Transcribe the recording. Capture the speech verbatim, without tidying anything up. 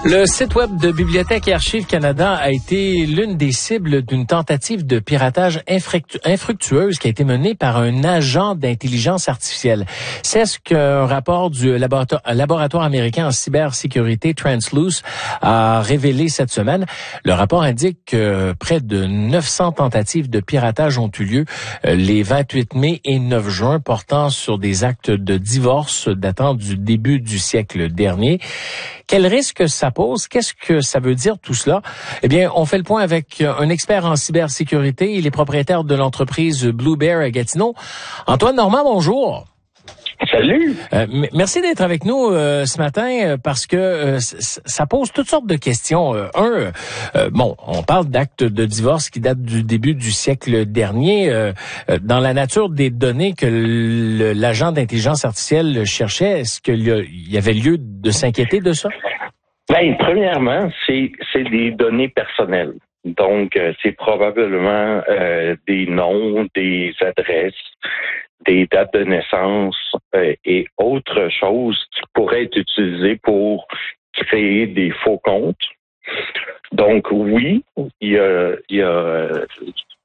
Le site web de Bibliothèque et Archives Canada a été l'une des cibles d'une tentative de piratage infructu- infructueuse qui a été menée par un agent d'intelligence artificielle. C'est ce qu'un rapport du laboratoire, laboratoire américain en cybersécurité Transluce a révélé cette semaine. Le rapport indique que près de neuf cents tentatives de piratage ont eu lieu les vingt-huit mai et neuf juin, portant sur des actes de divorce datant du début du siècle dernier. Quel risque ça pose? Qu'est-ce que ça veut dire tout cela? Eh bien, on fait le point avec un expert en cybersécurité. Il est propriétaire de l'entreprise Blue Bear à Gatineau. Antoine Normand, bonjour. Salut. Euh, m- merci d'être avec nous euh, ce matin euh, parce que euh, c- ça pose toutes sortes de questions. Euh, un, euh, bon, on parle d'actes de divorce qui datent du début du siècle dernier. Euh, euh, dans la nature des données que le- l'agent d'intelligence artificielle cherchait, est-ce qu'il y, a- il y avait lieu de s'inquiéter de ça? Ben, premièrement, c'est c'est des données personnelles. Donc, euh, c'est probablement euh, des noms, des adresses, des dates de naissance euh, et autres choses qui pourraient être utilisées pour créer des faux comptes. Donc, oui, il y a, il y a